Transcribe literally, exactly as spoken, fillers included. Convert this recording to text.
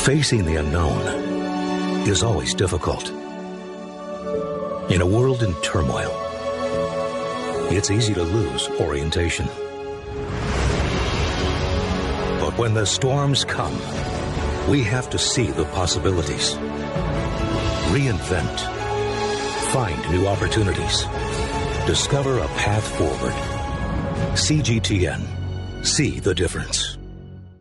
Facing the unknown is always difficult. In a world in turmoil, it's easy to lose orientation. But when the storms come, we have to see the possibilities, reinvent, find new opportunities, discover a path forward. C G T N. See the difference.